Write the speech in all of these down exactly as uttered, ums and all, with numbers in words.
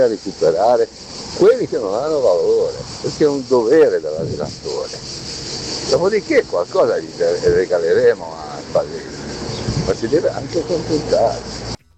a recuperare quelli che non hanno valore, perché è un dovere dell'allenatore. Dopodiché qualcosa gli regaleremo a Spalletti, ma si deve anche accontentare.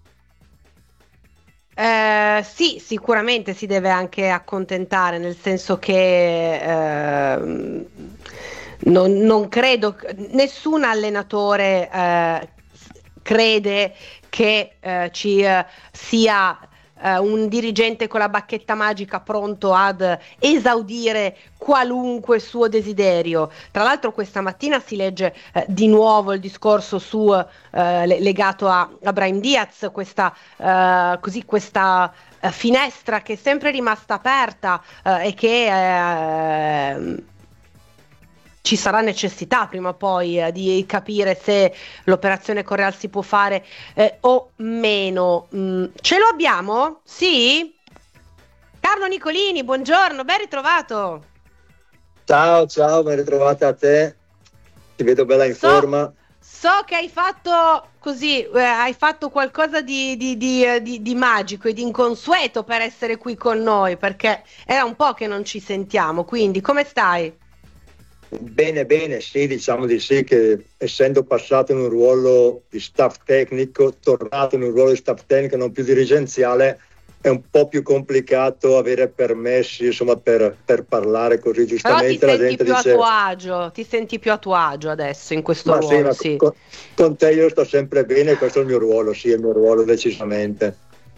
Eh, sì, sicuramente si deve anche accontentare, nel senso che ehm, non, non credo, nessun allenatore eh, crede che eh, ci eh, sia eh, un dirigente con la bacchetta magica pronto ad esaudire qualunque suo desiderio. Tra l'altro questa mattina si legge eh, di nuovo il discorso su, eh, le- legato a, a Brahim Diaz, questa, eh, così, questa eh, finestra che è sempre rimasta aperta eh, e che eh, ci sarà necessità prima o poi eh, di capire se l'operazione Correal si può fare eh, o meno. Mm, ce lo abbiamo? Sì? Carlo Nicolini, buongiorno, ben ritrovato. Ciao, ciao, ben ritrovata a te. Ti vedo bella in So, forma. so che hai fatto così, eh, hai fatto qualcosa di, di- di, eh, di- di magico e di inconsueto per essere qui con noi, perché era un po' che non ci sentiamo, quindi come stai? Bene, bene, sì, diciamo di sì, che essendo passato in un ruolo di staff tecnico, tornato in un ruolo di staff tecnico non più dirigenziale, è un po' più complicato avere permessi, insomma, per, per parlare così. Però ti Giustamente la senti gente più a dice, tuo agio, ti senti più a tuo agio adesso in questo ma sì, ruolo, ma sì. con, con te io sto sempre bene, questo è il mio ruolo, sì, è il mio ruolo decisamente.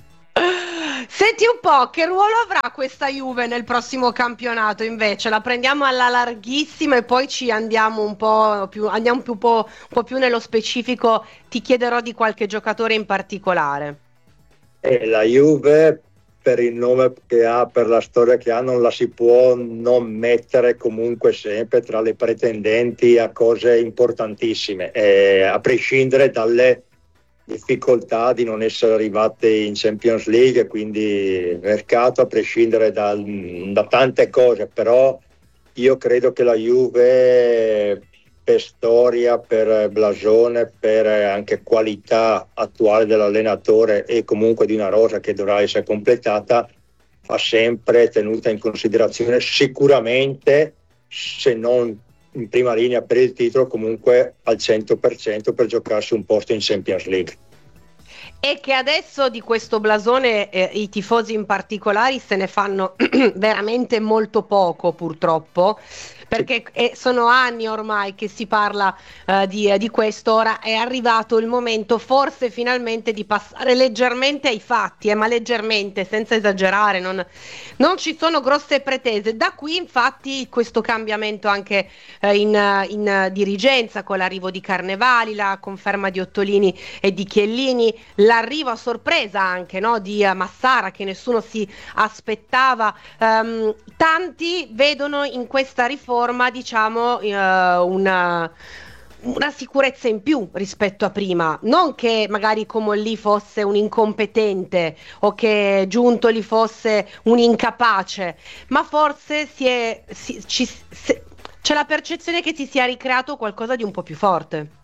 Senti un po', che ruolo avrà questa Juve nel prossimo campionato invece? La prendiamo alla larghissima e poi ci andiamo un po' più, andiamo più, un po', un po' più nello specifico. Ti chiederò di qualche giocatore in particolare. E la Juve, per il nome che ha, per la storia che ha, non la si può non mettere comunque sempre tra le pretendenti a cose importantissime, eh, a prescindere dalle difficoltà di non essere arrivate in Champions League, quindi mercato, a prescindere dal, da tante cose, però io credo che la Juve, per storia, per blasone, per anche qualità attuale dell'allenatore e comunque di una rosa che dovrà essere completata, va sempre tenuta in considerazione, sicuramente, se non in prima linea per il titolo, comunque al cento per cento per giocarsi un posto in Champions League. E che adesso di questo blasone eh, i tifosi in particolare se ne fanno veramente molto poco, purtroppo, perché eh, sono anni ormai che si parla eh, di, eh, di questo. Ora è arrivato il momento forse finalmente di passare leggermente ai fatti, eh, ma leggermente, senza esagerare, non, non ci sono grosse pretese. Da qui infatti questo cambiamento anche eh, in, eh, in eh, dirigenza, con l'arrivo di Carnevali, la conferma di Ottolini e di Chiellini, l'arrivo a sorpresa anche, no, di uh, Massara, che nessuno si aspettava. Um, tanti vedono in questa riforma, diciamo, uh, una, una sicurezza in più rispetto a prima. Non che magari Comolli fosse un incompetente o che Giuntoli fosse un incapace, ma forse si è, si, ci, se, c'è la percezione che si sia ricreato qualcosa di un po' più forte.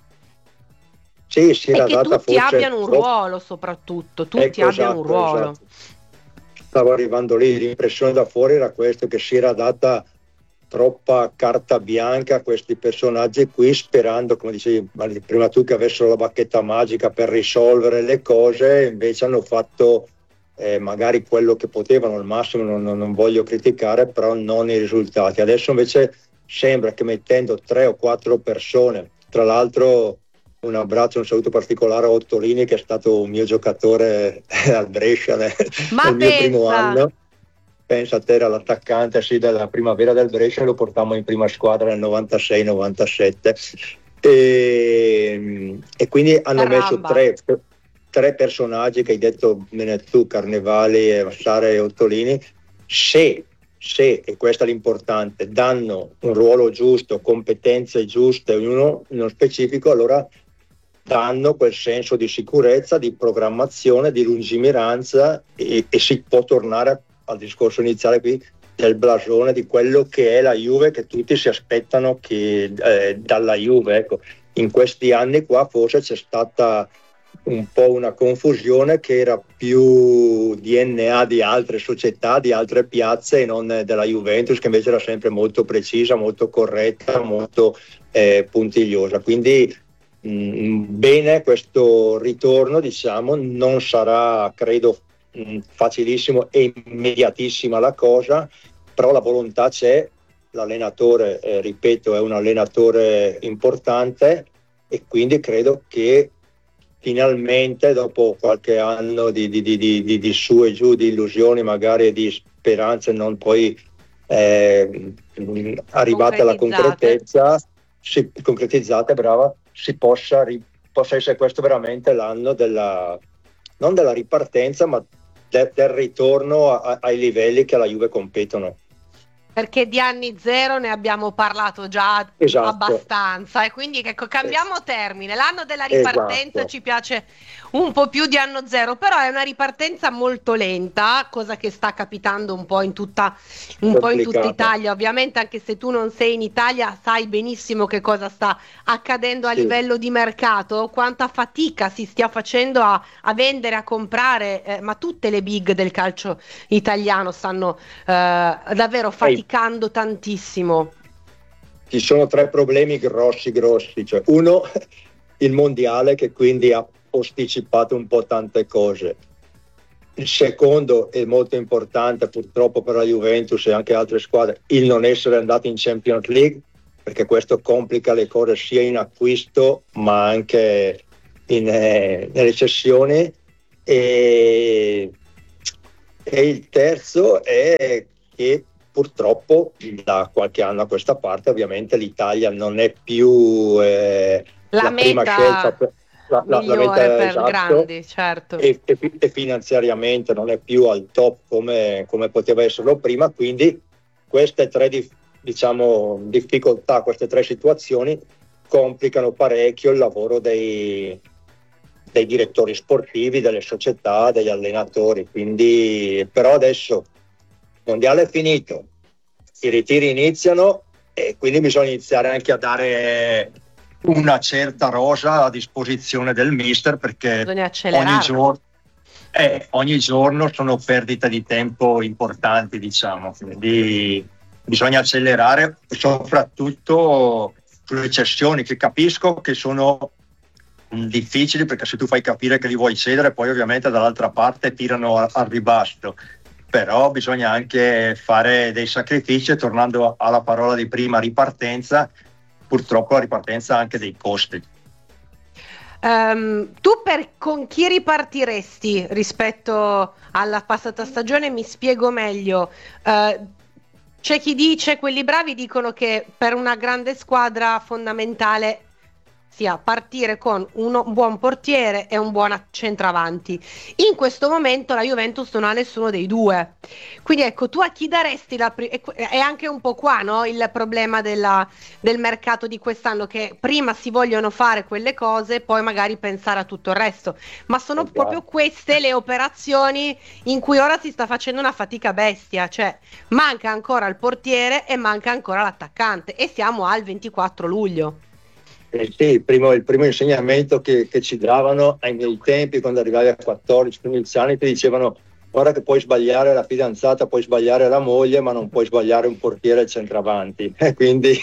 Sì, si E era che data tutti forse abbiano un troppo. ruolo, soprattutto, tutti Ecco, abbiano un esatto, ruolo. esatto. Stavo arrivando lì, l'impressione da fuori era questo, che si era data troppa carta bianca a questi personaggi qui, sperando, come dicevi prima tu, che avessero la bacchetta magica per risolvere le cose. Invece hanno fatto eh, magari quello che potevano, al massimo, non, non, non voglio criticare, però non i risultati. Adesso invece sembra che mettendo tre o quattro persone, tra l'altro un abbraccio, un saluto particolare a Ottolini, che è stato un mio giocatore al Brescia nel, Ma nel mio primo pensa, anno. Pensa a te, era l'attaccante sì, della primavera del Brescia, e lo portammo in prima squadra nel novantasei novantasette, e, e quindi hanno messo caramba, tre, tre personaggi che hai detto bene tu, Carnevali, Massara e Ottolini. Se, se, e questo è l'importante, danno un ruolo giusto, competenze giuste, ognuno nello specifico, allora danno quel senso di sicurezza, di programmazione, di lungimiranza, e, e si può tornare al discorso iniziale qui del blasone, di quello che è la Juve, che tutti si aspettano che, eh, dalla Juve. Ecco, in questi anni qua forse c'è stata un po' una confusione che era più D N A di altre società, di altre piazze e non della Juventus, che invece era sempre molto precisa, molto corretta, molto eh, puntigliosa. Quindi mh, bene questo ritorno, diciamo, non sarà credo mh, facilissimo e immediatissima la cosa, però la volontà c'è, l'allenatore eh, ripeto è un allenatore importante e quindi credo che finalmente dopo qualche anno di, di, di, di, di su e giù, di illusioni magari e di speranze non poi eh, arrivate alla concretezza, si, concretizzate, brava, si possa, ri, possa essere questo veramente l'anno della, non della ripartenza, ma de, del ritorno a, ai livelli che alla Juve competono. Perché di anni zero ne abbiamo parlato già esatto. abbastanza e quindi ecco, cambiamo termine, l'anno della ripartenza esatto. Ci piace un po' più di anno zero, però è una ripartenza molto lenta, cosa che sta capitando un po' in tutta, un po' in tutta Italia, ovviamente anche se tu non sei in Italia sai benissimo che cosa sta accadendo a sì. livello di mercato, quanta fatica si stia facendo a, a vendere, a comprare, eh, ma tutte le big del calcio italiano stanno eh, davvero faticando tantissimo. Ci sono tre problemi grossi grossi, cioè uno il mondiale che quindi ha posticipato un po' tante cose, il secondo è molto importante purtroppo per la Juventus e anche altre squadre il non essere andati in Champions League, perché questo complica le cose sia in acquisto ma anche in, eh, nelle cessioni e, e il terzo è che purtroppo da qualche anno a questa parte ovviamente l'Italia non è più eh, la, la prima scelta per, la, la, la meta per esatto, grandi, certo. e, e, e finanziariamente non è più al top come, come poteva esserlo prima, quindi queste tre diciamo difficoltà, queste tre situazioni complicano parecchio il lavoro dei, dei direttori sportivi, delle società, degli allenatori, quindi però adesso il mondiale è finito, i ritiri iniziano e quindi bisogna iniziare anche a dare una certa rosa a disposizione del mister, perché ogni giorno, eh, ogni giorno sono perdite di tempo importanti, diciamo, quindi bisogna accelerare soprattutto sulle cessioni, che capisco che sono difficili, perché se tu fai capire che li vuoi cedere poi ovviamente dall'altra parte tirano al ribasso, però bisogna anche fare dei sacrifici e tornando alla parola di prima, ripartenza, purtroppo la ripartenza ha anche dei costi. Um, tu per, con chi ripartiresti rispetto alla passata stagione? Mi spiego meglio. Uh, c'è chi dice, quelli bravi dicono che per una grande squadra fondamentale sia partire con uno, un buon portiere e un buon centravanti. In questo momento la Juventus non ha nessuno dei due, quindi ecco, tu a chi daresti la pri- è anche un po' qua, no? Il problema della, del mercato di quest'anno, che prima si vogliono fare quelle cose poi magari pensare a tutto il resto, ma sono esatto. proprio queste le operazioni in cui ora si sta facendo una fatica bestia, cioè manca ancora il portiere e manca ancora l'attaccante e siamo al ventiquattro luglio. Eh sì, il primo, il primo insegnamento che, che ci davano ai miei tempi, quando arrivavi a quattordici quindici anni, ti dicevano: guarda che puoi sbagliare la fidanzata, puoi sbagliare la moglie, ma non puoi sbagliare un portiere e il centravanti. E quindi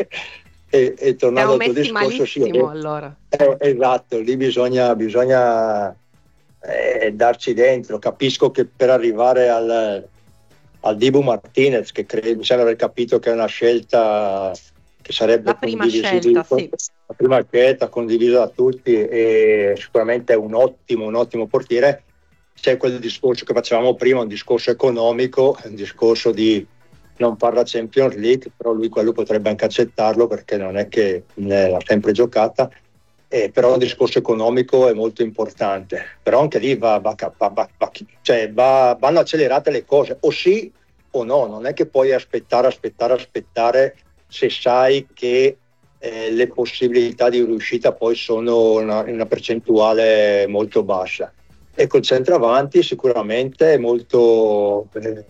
e, e tornando al tuo discorso, sì, eh, allora. eh, esatto, lì bisogna, bisogna eh, darci dentro. Capisco che per arrivare al, al Dibu Martinez, che credo, mi sembra aver capito che è una scelta che sarebbe la prima scelta, sì. La prima scelta condivisa da tutti e sicuramente è un ottimo, un ottimo portiere. C'è quel discorso che facevamo prima, un discorso economico, un discorso di non fare la Champions League, però lui quello potrebbe anche accettarlo perché non è che l'ha sempre giocata, eh, però il discorso economico è molto importante, però anche lì va, va, va, va, va, cioè va, vanno accelerate le cose, o sì o no, non è che puoi aspettare, aspettare, aspettare se sai che eh, le possibilità di riuscita poi sono una, una percentuale molto bassa. E col centravanti sicuramente è molto, eh,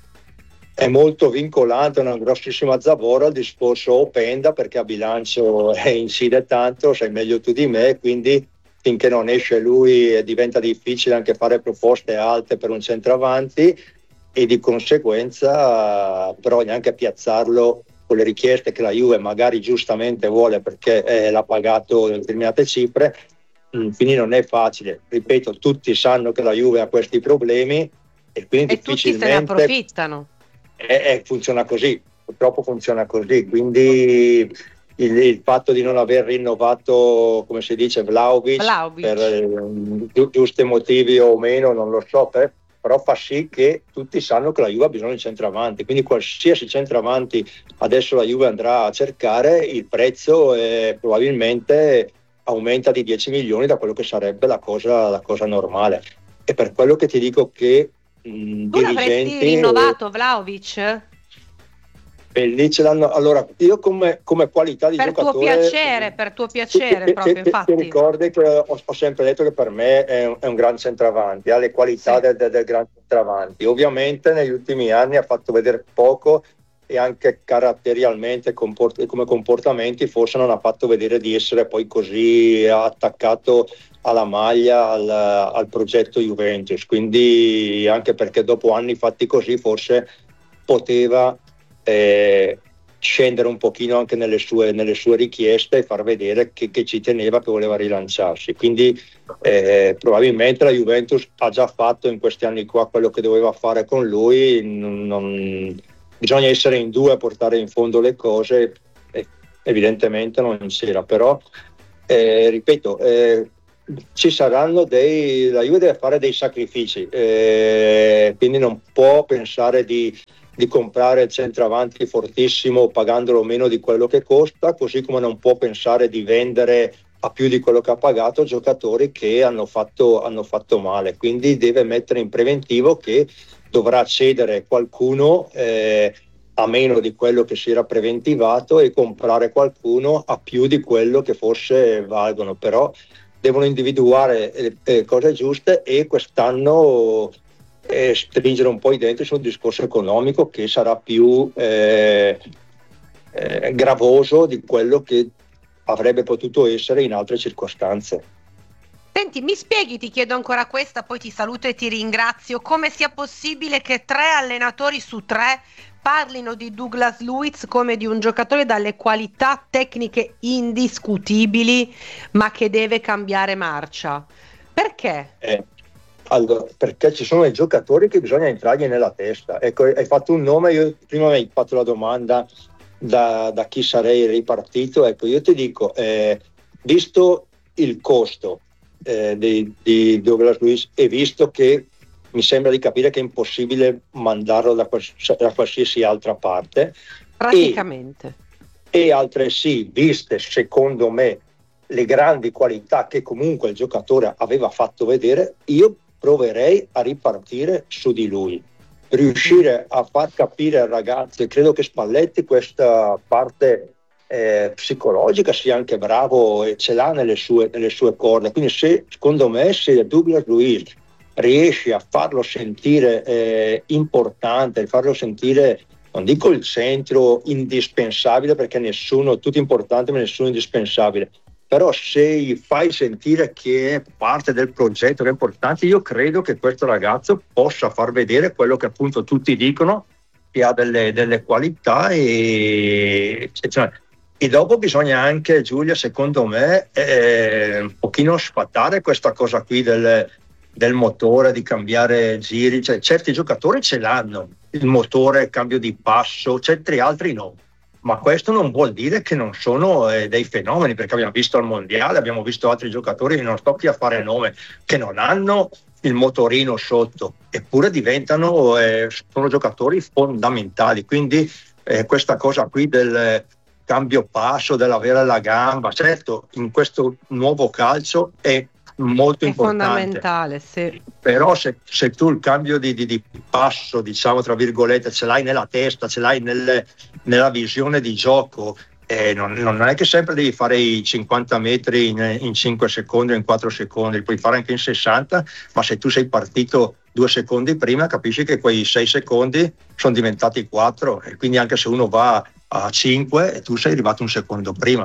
è molto vincolante, una grossissima zavorra il discorso Openda, perché a bilancio eh, incide tanto, sai meglio tu di me, quindi finché non esce lui diventa difficile anche fare proposte alte per un centravanti, e di conseguenza però neanche piazzarlo con le richieste che la Juve magari giustamente vuole perché eh, l'ha pagato determinate cifre, mh, quindi non è facile. Ripeto, tutti sanno che la Juve ha questi problemi e quindi E difficilmente tutti se ne approfittano. eh, eh, funziona così, purtroppo funziona così, quindi il, il fatto di non aver rinnovato, come si dice, Vlahovic, Vlahovic. per eh, gi- giusti motivi o meno, non lo so, per- però fa sì che tutti sanno che la Juve ha bisogno di centravanti, quindi qualsiasi centravanti adesso la Juve andrà a cercare, il prezzo eh, probabilmente aumenta di dieci milioni da quello che sarebbe la cosa, la cosa normale. E per quello che ti dico che mh, Tu l'avresti dirigenti rinnovato Vlahovic? e lì ce l'hanno. Allora, io come, come qualità di Per giocatore, tuo piacere, per tuo piacere ti, proprio, ti- ti- infatti. ti ricordi che ho, ho sempre detto che per me è un, è un gran centravanti, ha le qualità Sì. del, del, del gran centravanti. Ovviamente negli ultimi anni ha fatto vedere poco e anche caratterialmente comport- come comportamenti forse non ha fatto vedere di essere poi così attaccato alla maglia, al, al progetto Juventus, quindi anche perché dopo anni fatti così forse poteva eh, scendere un pochino anche nelle sue, nelle sue richieste e far vedere che, che ci teneva, che voleva rilanciarsi. Quindi eh, probabilmente la Juventus ha già fatto in questi anni qua quello che doveva fare con lui, non, non, bisogna essere in due a portare in fondo le cose, e evidentemente non c'era, però eh, ripeto, eh, ci saranno dei, la Juve deve fare dei sacrifici, eh, quindi non può pensare di di comprare il centravanti fortissimo pagandolo meno di quello che costa, così come non può pensare di vendere a più di quello che ha pagato giocatori che hanno fatto, hanno fatto male. Quindi deve mettere in preventivo che dovrà cedere qualcuno eh, a meno di quello che si era preventivato e comprare qualcuno a più di quello che forse valgono. Però devono individuare le eh, cose giuste e quest'anno e stringere un po' i denti sul discorso economico, che sarà più eh, eh, gravoso di quello che avrebbe potuto essere in altre circostanze. Senti, mi spieghi, ti chiedo ancora questa, poi ti saluto e ti ringrazio, come sia possibile che tre allenatori su tre parlino di Douglas Luiz come di un giocatore dalle qualità tecniche indiscutibili, ma che deve cambiare marcia? Perché? Eh. Allora, perché ci sono i giocatori che bisogna entrargli nella testa. Ecco, hai fatto un nome, io prima mi hai fatto la domanda da, da chi sarei ripartito. Ecco, io ti dico, eh, visto il costo eh, di, di Douglas Luiz e visto che mi sembra di capire che è impossibile mandarlo da, quals- da qualsiasi altra parte, praticamente, e, e altresì viste secondo me le grandi qualità che comunque il giocatore aveva fatto vedere, io proverei a ripartire su di lui, riuscire a far capire al ragazzo, e credo che Spalletti questa parte eh, psicologica sia anche bravo e ce l'ha nelle sue, nelle sue corde. Quindi se, secondo me, se Douglas Luiz riesce a farlo sentire eh, importante, farlo sentire, non dico il centro indispensabile, perché nessuno, è tutto importante ma nessuno indispensabile, però se gli fai sentire che è parte del progetto, che è importante, io credo che questo ragazzo possa far vedere quello che appunto tutti dicono, che ha delle, delle qualità, e, cioè, e dopo bisogna anche, Giulia, secondo me, eh, un pochino sfatare questa cosa qui del, del motore, di cambiare giri. Cioè, certi giocatori ce l'hanno, il motore, il cambio di passo, certi altri no. Ma questo non vuol dire che non sono eh, dei fenomeni, perché abbiamo visto al mondiale, abbiamo visto altri giocatori, non sto qui a fare nome, che non hanno il motorino sotto, eppure diventano, eh, sono giocatori fondamentali. Quindi eh, questa cosa qui del cambio passo, dell'avere la gamba, certo in questo nuovo calcio è molto è importante, fondamentale, sì. Però se, se tu il cambio di, di, di passo, diciamo tra virgolette, ce l'hai nella testa, ce l'hai nel, nella visione di gioco, eh, non, non è che sempre devi fare i cinquanta metri in, in cinque secondi o in quattro secondi, li puoi fare anche in sessanta, ma se tu sei partito due secondi prima, capisci che quei sei secondi sono diventati quattro, e quindi anche se uno va a cinque e tu sei arrivato un secondo prima.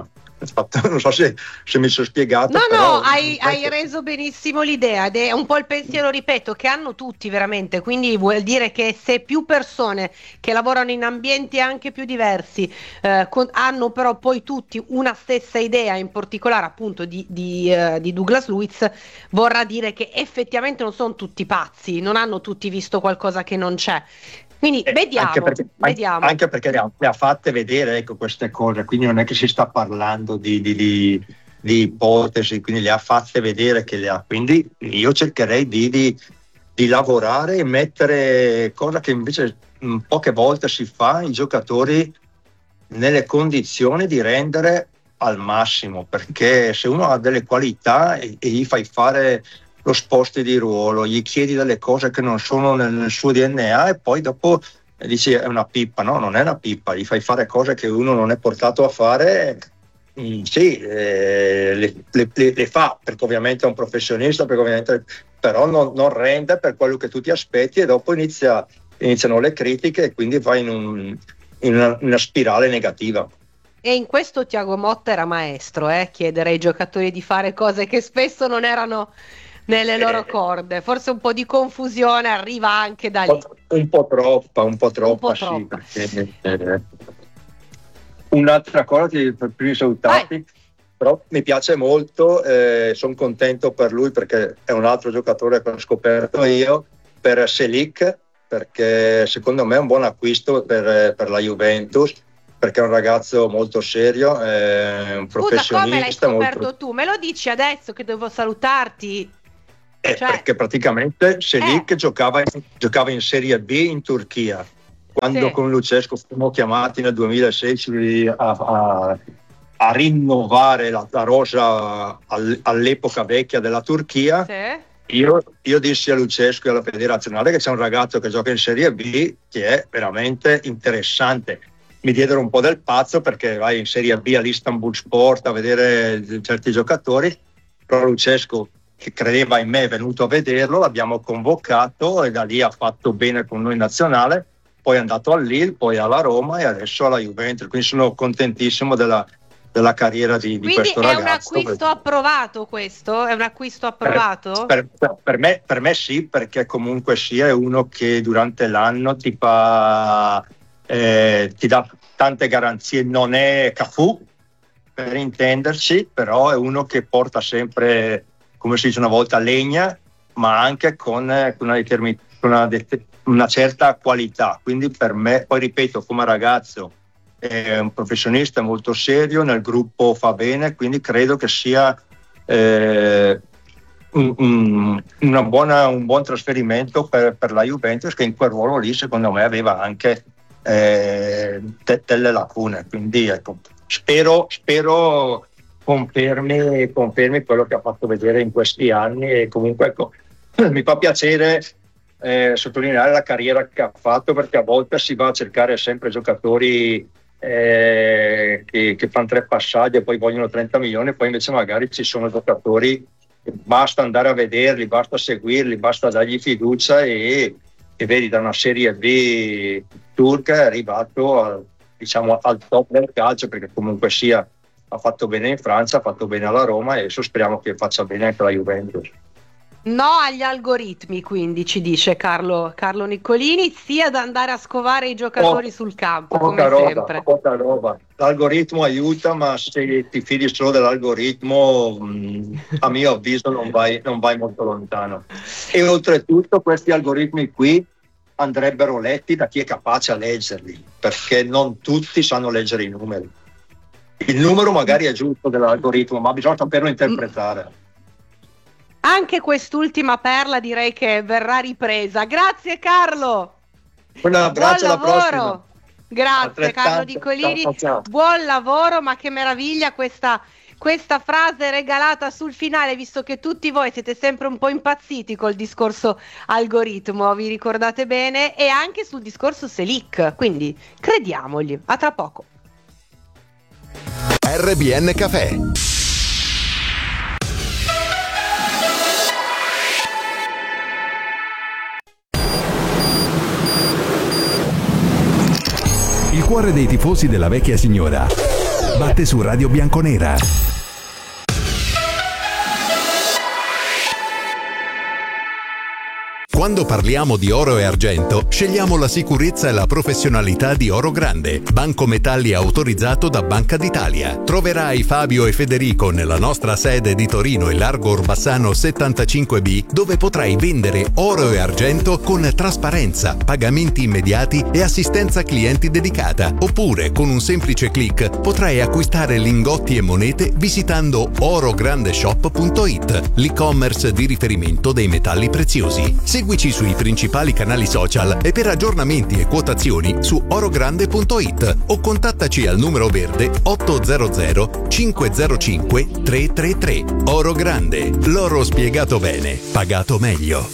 non so se, se mi sono spiegato. No, però, no, hai, hai reso benissimo l'idea ed è un po' il pensiero, ripeto, che hanno tutti veramente, quindi vuol dire che se più persone che lavorano in ambienti anche più diversi eh, con- hanno però poi tutti una stessa idea, in particolare appunto di, di, eh, di Douglas Luiz, vorrà dire che effettivamente non sono tutti pazzi, non hanno tutti visto qualcosa che non c'è. Quindi Eh, vediamo, anche perché, vediamo. anche perché le ha, le ha fatte vedere, ecco, queste cose, quindi non è che si sta parlando di, di- di- di ipotesi, quindi le ha fatte vedere che le ha. Quindi io cercherei di, di- di lavorare e mettere, cosa che invece mh, poche volte si fa, i giocatori nelle condizioni di rendere al massimo, perché se uno ha delle qualità e, e gli fai fare lo sposti di ruolo, gli chiedi delle cose che non sono nel, nel suo D N A e poi dopo dici è una pippa. No, non è una pippa, gli fai fare cose che uno non è portato a fare. Mm, sì, eh, le, le- le- le fa perché ovviamente è un professionista, perché ovviamente, però non, non rende per quello che tu ti aspetti e dopo inizia, iniziano le critiche e quindi vai in, un- in una, una spirale negativa. E in questo Thiago Motta era maestro, eh? Chiedere ai giocatori di fare cose che spesso non erano nelle loro Eh, corde. Forse un po' di confusione arriva anche da lì. un po' troppa, un po' troppa, po' sì, troppa. perché, eh, un'altra cosa, ti- per prima di salutarti, però mi piace molto, sono contento per lui perché è un altro giocatore che ho scoperto io, per Selic, perché secondo me è un buon acquisto per, per la Juventus, perché è un ragazzo molto serio, è un Scusa, come l'hai professionista. scoperto molto... tu? Me lo dici adesso che devo salutarti? Eh, Cioè- perché praticamente Selic Eh. giocava, in, giocava in Serie B in Turchia. Quando Sì. con Lucescu fummo chiamati nel duemilasedici a, a- a rinnovare la, la rosa al- all'epoca vecchia della Turchia, Sì. io, io dissi a Lucescu e alla federazionale che c'è un ragazzo che gioca in Serie B che è veramente interessante. Mi diedero un po' del pazzo perché vai in Serie B all'Istanbul Sport a vedere certi giocatori, però Lucescu, che credeva in me, è venuto a vederlo, l'abbiamo convocato e da lì ha fatto bene con noi in nazionale, poi è andato al Lille, poi alla Roma e adesso alla Juventus, quindi sono contentissimo della, della carriera di, di Quindi questo è ragazzo. un acquisto approvato questo? È un acquisto approvato? Per, per- per me, per me sì, perché comunque sia è uno che durante l'anno ti fa, eh, ti dà tante garanzie, non è Cafù per intenderci, però è uno che porta sempre, come si dice una volta, legna, ma anche con, eh, con una, determin- con una, det- una certa qualità. Quindi per me, poi ripeto, come ragazzo è un professionista molto serio, nel gruppo fa bene, quindi credo che sia eh, un, un- una buona- un buon trasferimento per, per la Juventus, che in quel ruolo lì secondo me aveva anche eh, de- delle lacune. Quindi ecco, spero, spero confermi, confermi quello che ha fatto vedere in questi anni e comunque ecco, mi fa piacere eh, sottolineare la carriera che ha fatto, perché a volte si va a cercare sempre giocatori eh, che, che fanno tre passaggi e poi vogliono trenta milioni, poi invece magari ci sono giocatori che basta andare a vederli, basta seguirli, basta dargli fiducia e, e vedi da una Serie B turca è arrivato al, diciamo, al top del calcio, perché comunque sia ha fatto bene in Francia, ha fatto bene alla Roma e adesso speriamo che faccia bene anche la Juventus. No agli algoritmi, quindi ci dice Carlo, Carlo Niccolini, sia da andare a scovare i giocatori Po- sul campo, Poca come roba, sempre. poca roba. L'algoritmo aiuta, ma se ti fidi solo dell'algoritmo, mh, a mio avviso non vai, non vai molto lontano. E oltretutto questi algoritmi qui andrebbero letti da chi è capace a leggerli, perché non tutti sanno leggere i numeri. Il numero magari è giusto dell'algoritmo, ma bisogna saperlo interpretare. Anche quest'ultima perla direi che verrà ripresa. Grazie Carlo. Un abbraccio, alla Buon lavoro. prossima. Grazie Altrettanto. Carlo Niccolini. Ciao, ciao. Buon lavoro, ma che meraviglia questa, questa frase regalata sul finale, visto che tutti voi siete sempre un po' impazziti col discorso algoritmo, vi ricordate bene, e anche sul discorso Selic, quindi crediamogli. A tra poco. R B N Café. Il cuore dei tifosi della vecchia signora batte su Radio Bianconera. Quando parliamo di oro e argento, scegliamo la sicurezza e la professionalità di Oro Grande, banco metalli autorizzato da Banca d'Italia. Troverai Fabio e Federico nella nostra sede di Torino in Largo Orbassano settantacinque B, dove potrai vendere oro e argento con trasparenza, pagamenti immediati e assistenza clienti dedicata. Oppure, con un semplice click, potrai acquistare lingotti e monete visitando orograndeshop punto it, l'e-commerce di riferimento dei metalli preziosi. Seguici sui principali canali social e per aggiornamenti e quotazioni su orogrande punto it o contattaci al numero verde ottocento cinquecentocinque trecentotrentatré. Oro Grande, l'oro spiegato bene, pagato meglio.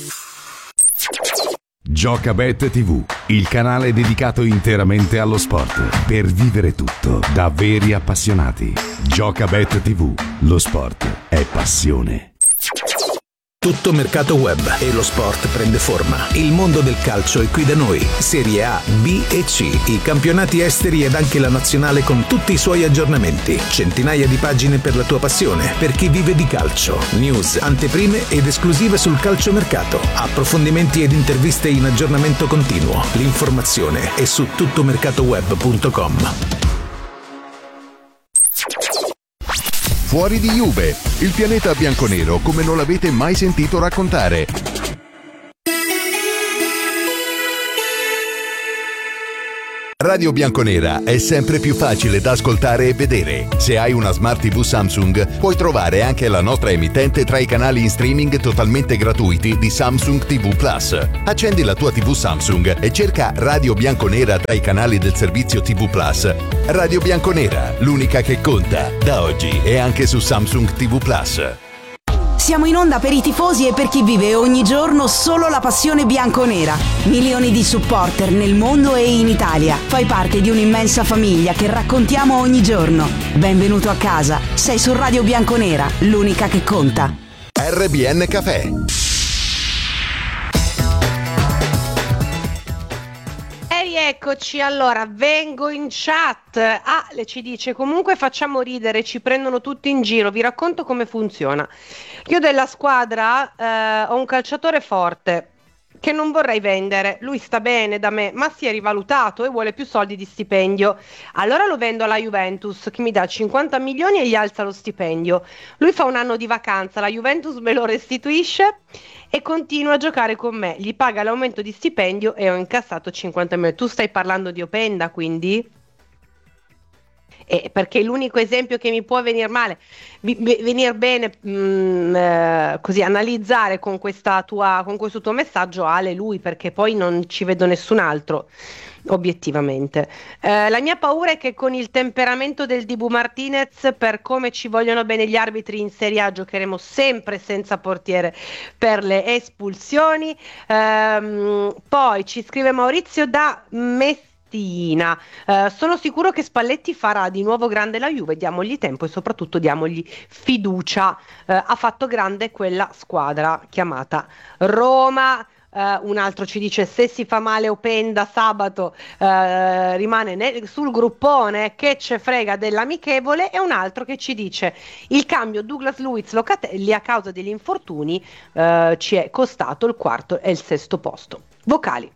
Giocabet tivù, il canale dedicato interamente allo sport, per vivere tutto da veri appassionati. Giocabet tivù, lo sport è passione. Tutto mercato web e lo sport prende forma. Il mondo del calcio è qui da noi. Serie A, B e C, i campionati esteri ed anche la nazionale con tutti i suoi aggiornamenti. Centinaia di pagine per la tua passione, per chi vive di calcio. News, anteprime ed esclusive sul calciomercato. Approfondimenti ed interviste in aggiornamento continuo. L'informazione è su tuttomercatoweb punto com. Fuori di Juve, il pianeta bianconero come non l'avete mai sentito raccontare. Radio Bianconera è sempre più facile da ascoltare e vedere. Se hai una Smart tivù Samsung, puoi trovare anche la nostra emittente tra i canali in streaming totalmente gratuiti di Samsung tivù Plus. Accendi la tua tivù Samsung e cerca Radio Bianconera tra i canali del servizio tivù Plus. Radio Bianconera, l'unica che conta, da oggi e anche su Samsung tivù Plus. Siamo in onda per i tifosi e per chi vive ogni giorno solo la passione bianconera. Milioni di supporter nel mondo e in Italia. Fai parte di un'immensa famiglia che raccontiamo ogni giorno. Benvenuto a casa. Sei su Radio Bianconera, l'unica che conta. R B N Café. Eccoci, allora vengo in chat. Ah, le ci dice comunque facciamo ridere, ci prendono tutti in giro. Vi racconto come funziona. Io della squadra eh, ho un calciatore forte che non vorrei vendere, lui sta bene da me, ma si è rivalutato e vuole più soldi di stipendio. Allora lo vendo alla Juventus che mi dà cinquanta milioni e gli alza lo stipendio. Lui fa un anno di vacanza, la Juventus me lo restituisce e continua a giocare con me, gli paga l'aumento di stipendio e ho incassato cinquanta milioni. Tu stai parlando di Openda, quindi? Eh, perché l'unico esempio che mi può venire male, vi, venire bene mh, eh, così analizzare con questa tua, con questo tuo messaggio, Ale, lui, perché poi non ci vedo nessun altro obiettivamente. Eh, la mia paura è che con il temperamento del Dibu Martinez, per come ci vogliono bene gli arbitri in Serie A, giocheremo sempre senza portiere per le espulsioni. Ehm, poi ci scrive Maurizio da Messina. Uh, sono sicuro che Spalletti farà di nuovo grande la Juve, diamogli tempo e soprattutto diamogli fiducia. Uh, ha fatto grande quella squadra chiamata Roma. Uh, un altro ci dice: se si fa male Openda sabato uh, rimane nel, sul gruppone, che ce frega dell'amichevole. E un altro che ci dice: il cambio Douglas Luiz Locatelli a causa degli infortuni uh, ci è costato il quarto e il sesto posto. Vocali.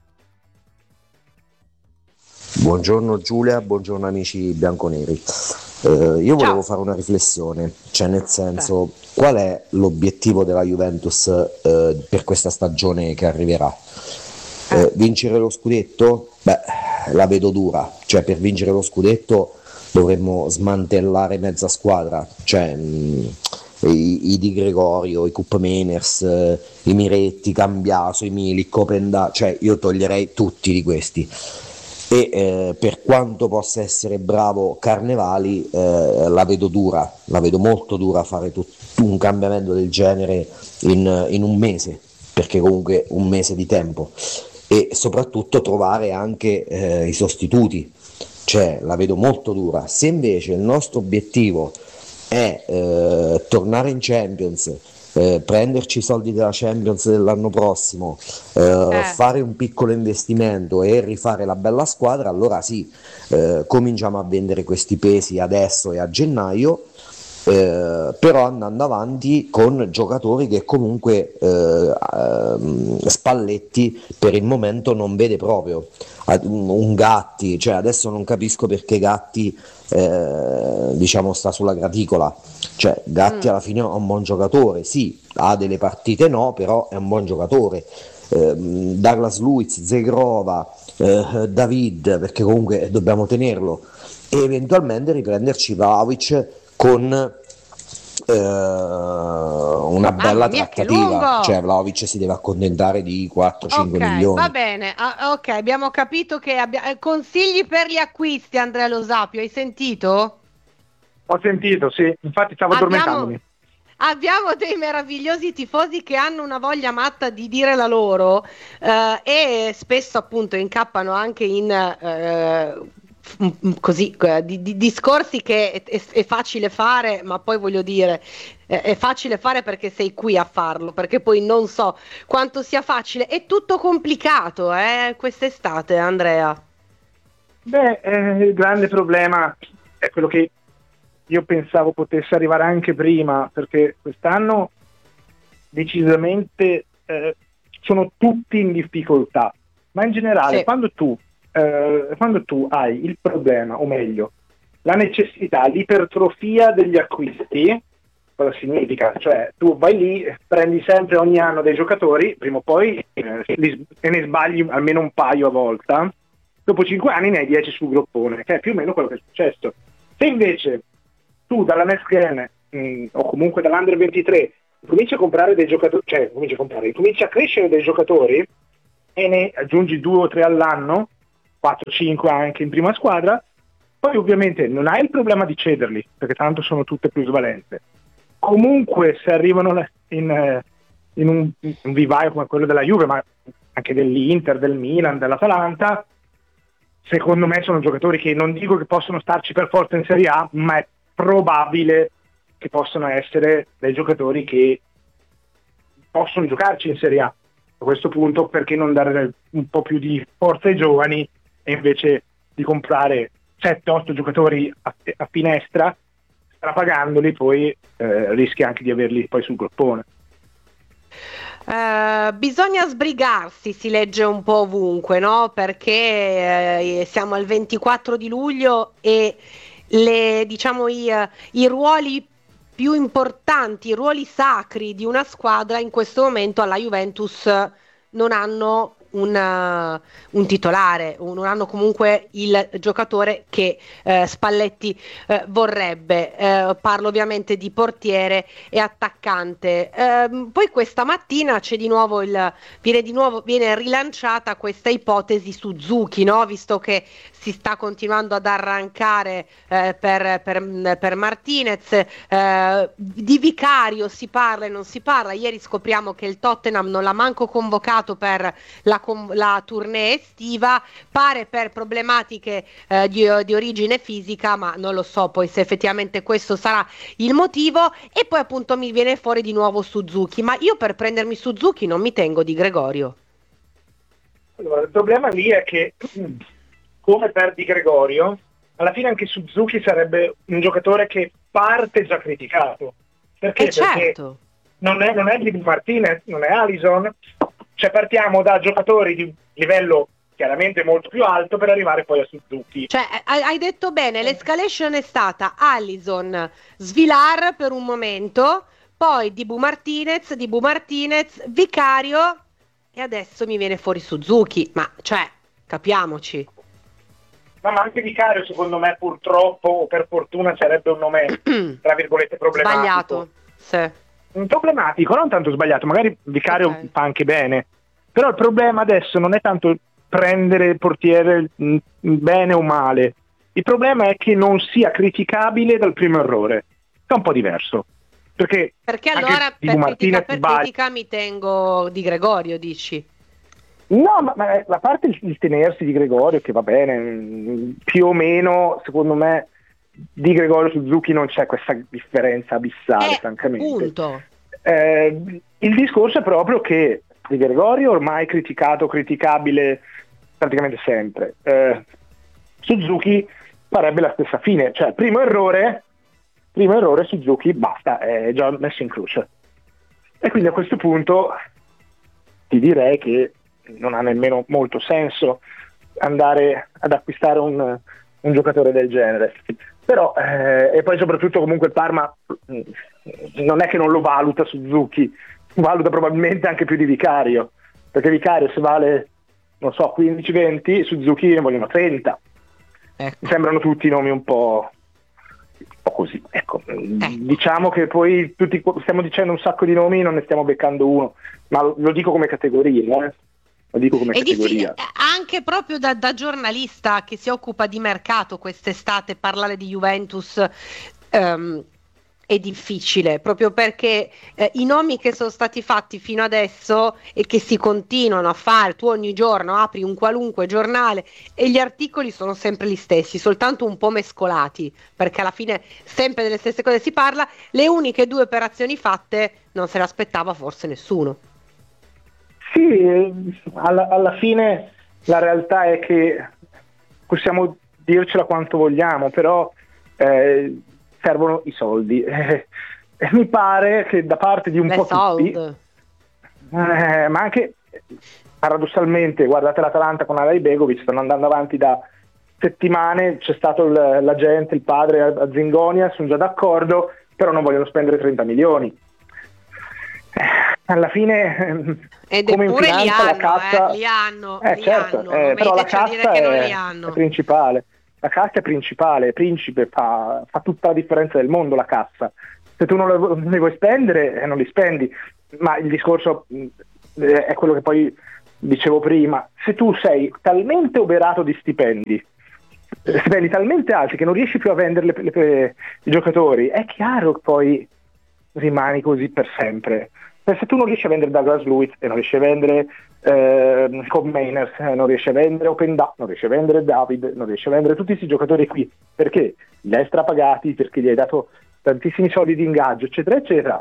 Buongiorno Giulia, buongiorno amici bianconeri. Eh, io volevo Ciao. fare una riflessione, cioè nel senso, qual è l'obiettivo della Juventus eh, per questa stagione che arriverà? Eh, vincere lo scudetto? Beh, la vedo dura, cioè per vincere lo scudetto dovremmo smantellare mezza squadra, cioè mh, i, i Di Gregorio, i Cup Meners, eh, i Miretti, Cambiaso, i Milik, Openda, cioè io toglierei tutti di questi. E eh, per quanto possa essere bravo Carnevali, eh, la vedo dura, la vedo molto dura fare tut- un cambiamento del genere in, in un mese, perché comunque un mese di tempo, e soprattutto trovare anche eh, i sostituti, cioè la vedo molto dura. Se invece il nostro obiettivo è eh, tornare in Champions eh, prenderci i soldi della Champions dell'anno prossimo, eh, Eh. fare un piccolo investimento e rifare la bella squadra, allora sì, eh, cominciamo a vendere questi pesi adesso e a gennaio. Eh, però andando avanti con giocatori che comunque eh, ehm, Spalletti per il momento non vede proprio. Ad- un un Gatti, cioè adesso non capisco perché Gatti eh, diciamo sta sulla graticola, cioè Gatti Mm. alla fine è un buon giocatore, sì, ha delle partite no, però è un buon giocatore. Ehm, Douglas Luiz, Zegrova, eh, David, perché comunque dobbiamo tenerlo, e eventualmente riprenderci Vlahovic con eh, una bella mia, che trattativa, lungo! cioè Vlahovic si deve accontentare di quattro cinque Ok, milioni. va bene. Ah, ok, abbiamo capito che abbia- eh, consigli per gli acquisti, Andrea Lo Sapio, hai sentito? Ho sentito, sì, infatti stavo Abbiamo, addormentandomi. abbiamo dei meravigliosi tifosi che hanno una voglia matta di dire la loro, eh, e spesso appunto incappano anche in eh, f- m- così, eh, di, di discorsi che è, è- è facile fare, ma poi voglio dire, eh, è facile fare perché sei qui a farlo, perché poi non so quanto sia facile. È tutto complicato, eh, quest'estate, Andrea. Beh, eh, il grande problema è quello che io pensavo potesse arrivare anche prima, perché quest'anno decisamente eh, sono tutti in difficoltà, ma in generale Sì. quando tu, eh, quando tu hai il problema, o meglio, la necessità, l'ipertrofia degli acquisti, cosa significa? Cioè tu vai lì, prendi sempre ogni anno dei giocatori, prima o poi eh, li- e ne sbagli almeno un paio a volta, dopo cinque anni ne hai dieci sul groppone, che è più o meno quello che è successo. Se invece tu dalla next gen mh, o comunque dall'Under ventitré cominci a comprare dei giocatori, cioè cominci a comprare, cominci a crescere dei giocatori e ne aggiungi due o tre all'anno, quattro cinque anche in prima squadra, poi ovviamente non hai il problema di cederli, perché tanto sono tutte plusvalenze. Comunque se arrivano le- in, eh, in un, un vivaio come quello della Juve, ma anche dell'Inter, del Milan, dell'Atalanta, secondo me sono giocatori che non dico che possono starci per forza in Serie A, ma è probabile che possano essere dei giocatori che possono giocarci in Serie A. A questo punto perché non dare un po' più di forza ai giovani e invece di comprare sette otto giocatori a, a finestra, strapagandoli, poi eh, rischi anche di averli poi sul groppone. Eh, bisogna sbrigarsi, si legge un po' ovunque, no? Perché eh, siamo al ventiquattro di luglio e le, diciamo, i, eh, i ruoli più importanti, i ruoli sacri di una squadra in questo momento alla Juventus non hanno un, uh, un titolare, un- non hanno comunque il giocatore che eh, Spalletti eh, vorrebbe. Eh, parlo ovviamente di portiere e attaccante. Ehm, poi questa mattina c'è di nuovo il, viene di nuovo viene rilanciata questa ipotesi Suzuki, no? Visto che si sta continuando ad arrancare eh, per, per, per Martinez, eh, di Vicario si parla e non si parla. Ieri scopriamo che il Tottenham non l'ha manco convocato per la, com- la tournée estiva, pare per problematiche eh, di, di origine fisica, ma non lo so poi se effettivamente questo sarà il motivo. E poi appunto mi viene fuori di nuovo Suzuki, ma io per prendermi Suzuki non mi tengo Di Gregorio. Allora, il problema lì è che, come per Di Gregorio, alla fine anche Suzuki sarebbe un giocatore che parte già criticato. Perché? Eh certo. Perché non è, non è Di Martinez, non è Alisson, cioè partiamo da giocatori di livello chiaramente molto più alto per arrivare poi a Suzuki. Cioè, hai hai detto bene, l'escalation è stata Alisson, Svilar per un momento, poi Dibu Martinez, Dibu Martinez, Vicario e adesso mi viene fuori Suzuki, ma cioè, capiamoci. Ma anche Vicario secondo me purtroppo o per fortuna sarebbe un nome tra virgolette problematico. Sbagliato, sì. Un problematico, non tanto sbagliato, magari Vicario Ok. fa anche bene, però il problema adesso non è tanto prendere il portiere mh, bene o male, il problema è che non sia criticabile dal primo errore, che è un po' diverso, perché, Perché anche allora Dibu per critica, Martinez per sbaglia. critica mi tengo Di Gregorio, dici? No, ma, ma la parte il, il tenersi di Gregorio, che va bene, mh, più o meno, secondo me, di Gregorio Suzuki non c'è questa differenza abissale, Eh, francamente. punto. Eh, il discorso è proprio che Di Gregorio, ormai criticato, criticabile praticamente sempre, eh, Suzuki farebbe la stessa fine, cioè primo errore, primo errore Suzuki, basta, è già messo in croce. E quindi a questo punto ti direi che non ha nemmeno molto senso andare ad acquistare un, un giocatore del genere. Però, eh, e poi soprattutto comunque il Parma mh, non è che non lo valuta Suzuki, valuta probabilmente anche più di Vicario, perché Vicario se vale, non so, quindici venti, Suzuki ne vogliono trenta. Ecco. Mi sembrano tutti nomi un po', un po' così. Ecco. Ecco. Diciamo che poi tutti stiamo dicendo un sacco di nomi, non ne stiamo beccando uno, ma lo, lo dico come categoria, eh? Lo dico come è categoria. Anche proprio da, da giornalista che si occupa di mercato quest'estate parlare di Juventus um, è difficile, proprio perché eh, i nomi che sono stati fatti fino adesso e che si continuano a fare, tu ogni giorno apri un qualunque giornale e gli articoli sono sempre gli stessi, soltanto un po' mescolati, perché alla fine sempre delle stesse cose si parla. Le uniche due operazioni fatte non se le aspettava forse nessuno. Sì, alla, alla fine la realtà è che possiamo dircela quanto vogliamo, però eh, servono i soldi. Eh, e mi pare che da parte di un Le po' sold. tutti, eh, ma anche paradossalmente, guardate l'Atalanta con Alay Begovic, stanno andando avanti da settimane, c'è stato il, l'agente, il padre a Zingonia, sono già d'accordo, però non vogliono spendere trenta milioni. Eh, alla fine ed come in eppure li finanza, hanno, la cassa, eh, li hanno, eh, li certo, hanno. eh, però la Metteteci a cassa dire che non è, li hanno. è principale. La cassa è principale, principe, fa, fa tutta la differenza del mondo la cassa. Se tu non le, ne vuoi spendere, eh, non li spendi. Ma il discorso eh, è quello che poi dicevo prima. Se tu sei talmente oberato di stipendi, eh, stipendi talmente alti che non riesci più a vendere le, le, i giocatori, è chiaro che poi rimani così per sempre. Se tu non riesci a vendere Douglas Luiz e non riesci a vendere eh, Cobb Mainers, eh, non riesci a vendere Openda, non riesci a vendere David, non riesci a vendere tutti questi giocatori qui, perché li hai strapagati, perché gli hai dato tantissimi soldi di ingaggio, eccetera, eccetera.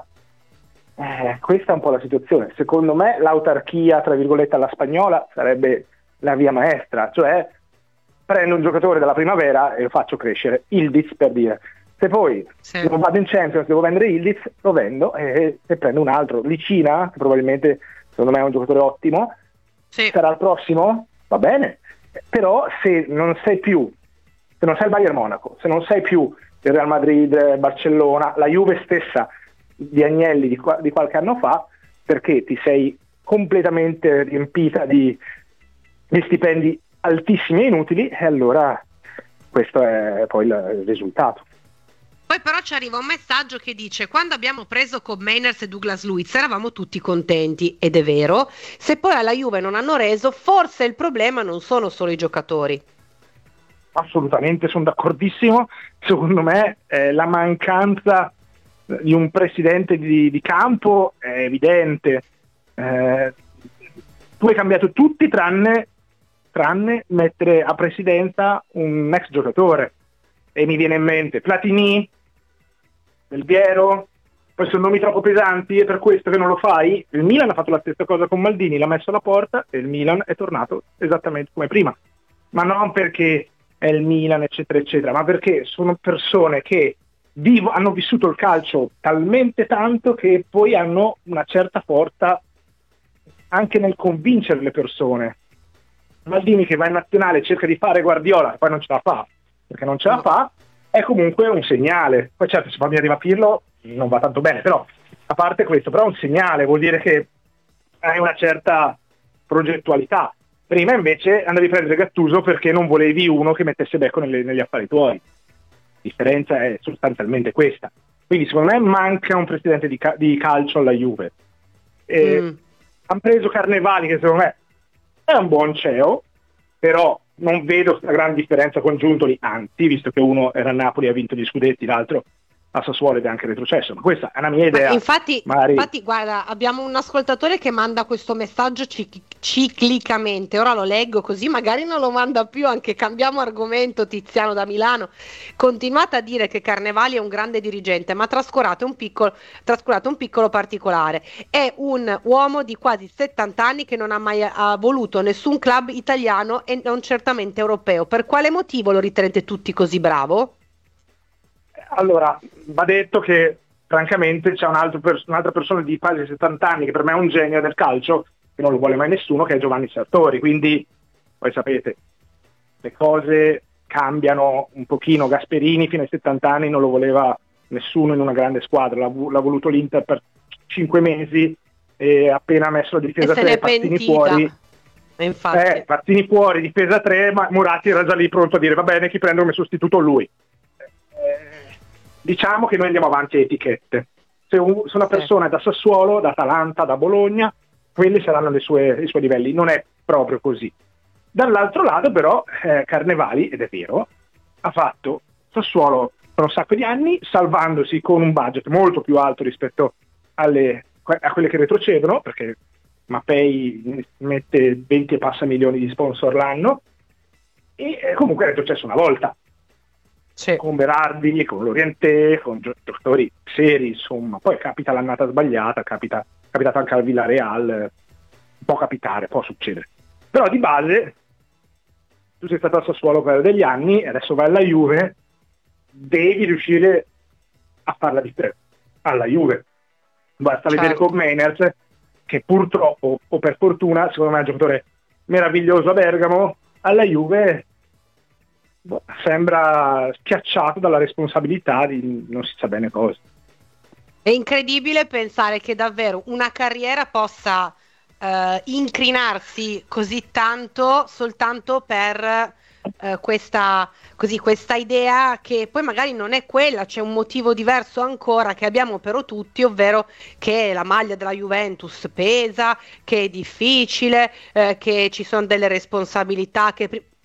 Eh, questa è un po' la situazione. Secondo me l'autarchia, tra virgolette, alla spagnola sarebbe la via maestra, cioè prendo un giocatore dalla primavera e lo faccio crescere, Ildiz per dire. Se poi sì. non vado in Champions, devo vendere Ildiz, lo vendo e, e prendo un altro. Licina, che probabilmente secondo me è un giocatore ottimo, sì. sarà il prossimo, va bene. Però se non sei più, se non sei il Bayern Monaco, se non sei più il Real Madrid, Barcellona, la Juve stessa di Agnelli di, qua, di qualche anno fa, perché ti sei completamente riempita di, di stipendi altissimi e inutili, e allora questo è poi il risultato. Poi però ci arriva un messaggio che dice: quando abbiamo preso Cobb Mainers e Douglas Luiz eravamo tutti contenti, ed è vero. Se poi alla Juve non hanno reso, forse il problema non sono solo i giocatori. Assolutamente, sono d'accordissimo. Secondo me eh, la mancanza di un presidente di, di campo è evidente. Eh, tu hai cambiato tutti tranne, tranne mettere a presidenza un ex giocatore, e mi viene in mente Platini, Del Piero, poi sono nomi troppo pesanti, è per questo che non lo fai. Il Milan ha fatto la stessa cosa con Maldini, l'ha messo alla porta e il Milan è tornato esattamente come prima, ma non perché è il Milan eccetera eccetera, ma perché sono persone che vivo, hanno vissuto il calcio talmente tanto che poi hanno una certa forza anche nel convincere le persone. Maldini che va in nazionale, cerca di fare Guardiola e poi non ce la fa, perché non ce la fa, è comunque un segnale. Poi certo, se poi mi arriva Pirlo non va tanto bene, però a parte questo, però è un segnale, vuol dire che hai una certa progettualità. Prima invece andavi a prendere Gattuso perché non volevi uno che mettesse becco nelle, negli affari tuoi. La differenza è sostanzialmente questa. Quindi secondo me manca un presidente di, ca- di calcio alla Juve. E mm. hanno preso Carnevali, che secondo me è un buon C E O, però non vedo questa gran differenza con Giuntoli, anzi, visto che uno era a Napoli e ha vinto gli scudetti, l'altro a Sassuolo ed è anche retrocesso, ma questa è una mia idea. Ma infatti, magari... infatti, guarda, abbiamo un ascoltatore che manda questo messaggio cic- ciclicamente, ora lo leggo così magari non lo manda più, anche cambiamo argomento. Tiziano da Milano: continuate a dire che Carnevali è un grande dirigente, ma trascurate un piccolo, trascurate un piccolo particolare: è un uomo di quasi settanta anni che non ha mai ha voluto nessun club italiano e non certamente europeo. Per quale motivo lo ritenete tutti così bravo? Allora, va detto che francamente c'è un altro pers- un'altra persona di quasi settanta anni che per me è un genio del calcio, che non lo vuole mai nessuno, che è Giovanni Sartori, quindi voi sapete, le cose cambiano un pochino. Gasperini fino ai settanta anni non lo voleva nessuno in una grande squadra, l'ha, l'ha voluto l'Inter per cinque mesi e appena ha messo la difesa tre, Pazzini fuori, eh, Pazzini fuori, difesa tre, ma Muratti era già lì pronto a dire va bene, chi prende come sostituto lui. Diciamo che noi andiamo avanti a etichette. Se, un, se una persona è da Sassuolo, da Atalanta, da Bologna, quelli saranno le sue, i suoi livelli. Non è proprio così. Dall'altro lato però eh, Carnevali, ed è vero, ha fatto Sassuolo per un sacco di anni, salvandosi con un budget molto più alto rispetto alle, a quelle che retrocedono, perché Mapei mette venti e passa milioni di sponsor l'anno, e eh, comunque è retrocesso una volta. Sì. Con Berardi, con Lorientè, con giocatori seri, insomma. Poi capita l'annata sbagliata, capita capitato anche al Villarreal, può capitare, può succedere. Però di base, tu sei stato al Sassuolo per degli anni e adesso vai alla Juve, devi riuscire a farla di te, alla Juve. Basta certo. vedere con Meiners, che purtroppo, o per fortuna, secondo me è un giocatore meraviglioso a Bergamo, alla Juve sembra schiacciato dalla responsabilità di non si sa bene cosa. È incredibile pensare che davvero una carriera possa eh, incrinarsi così tanto soltanto per eh, questa, così, questa idea che poi magari non è quella, c'è un motivo diverso ancora che abbiamo però tutti, ovvero che la maglia della Juventus pesa, che è difficile, eh, che ci sono delle responsabilità che...